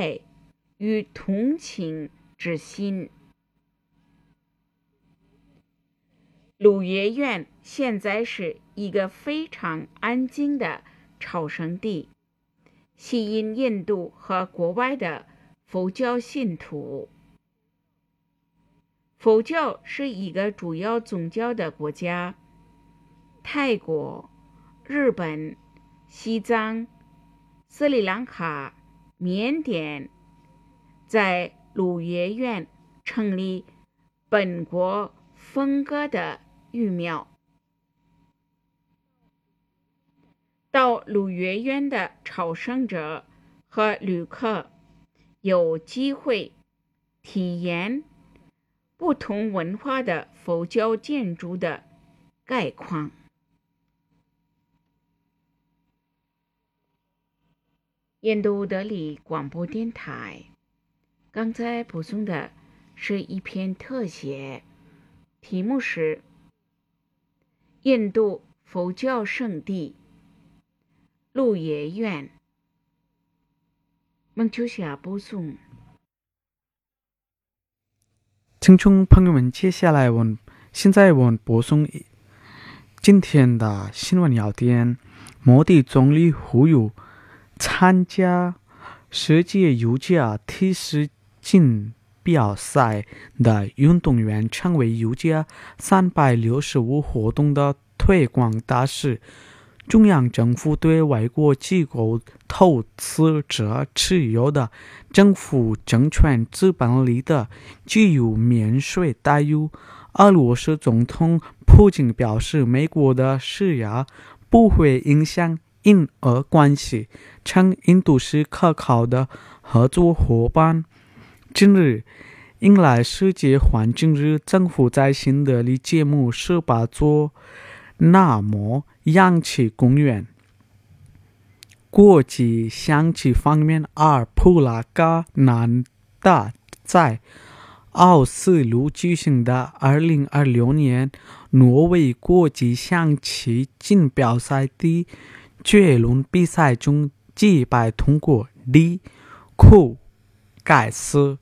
爱与同情之心。鹿野苑现在是一个非常安静的朝圣地，吸引印度和国外的佛教信徒。佛教是一个主要宗教的国家，泰国、日本、西藏、斯里兰卡、缅甸在鹿野苑成立本国风格的御庙。到鹿野苑的朝圣者和旅客有机会体验不同文化的佛教建筑的概况。印度德里广播电台刚才播送的是一篇特写，题目是印度佛教圣地鹿野苑。孟秋霞播送。 听众朋友们，现在我们播送今天的新闻要点。摩迪总理呼吁参加世界瑜伽体式锦标赛的运动员成为瑜伽365活动的推广大使。中央政府对外国机构投资者持有的政府证券资本里的具有免税待遇。俄罗斯总统普京表示，美国的施压不会影响印俄关系，称印度是可靠的合作伙伴。近日，迎来世界环境日，政府在新德里节目18座纳摩氧气公园。国际象棋方面，阿尔普拉加南达在奥斯陆举行的2026年挪威国际象棋锦标赛第决轮比赛中击败通过里库盖斯。